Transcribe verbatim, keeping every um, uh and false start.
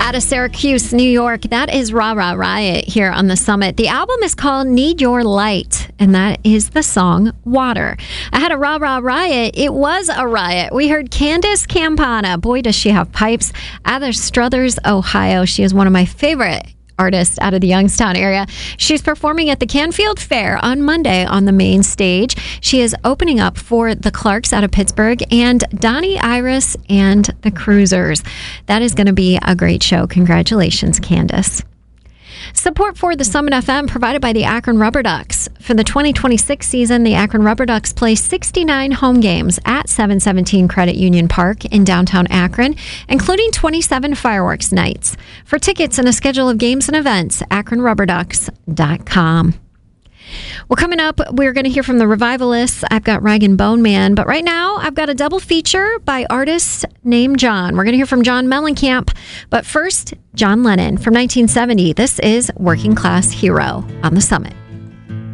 out of Syracuse, New York. That is Rah Rah Riot here on the Summit. The album is called Need Your Light, and that is the song Water. I had a Rah Rah Riot. It was a riot. We heard Candace Campana. Boy, does she have pipes. Out of Struthers, Ohio. She is one of my favorite artist out of the Youngstown area. She's performing at the Canfield Fair on Monday on the main stage. She is opening up for the Clarks out of Pittsburgh and Donnie Iris and the Cruisers. That is going to be a great show. Congratulations, Candace. Support for the Summit F M provided by the Akron Rubber Ducks. For the twenty twenty-six season, the Akron Rubber Ducks play sixty-nine home games at seven seventeen Credit Union Park in downtown Akron, including twenty-seven fireworks nights. For tickets and a schedule of games and events, akron rubber ducks dot com. Well, coming up, we're going to hear from the Revivalists. I've got Rag and Bone Man, but right now I've got a double feature by artist named John. We're going to hear from John Mellencamp, but first, John Lennon from nineteen seventy. This is Working Class Hero on the Summit.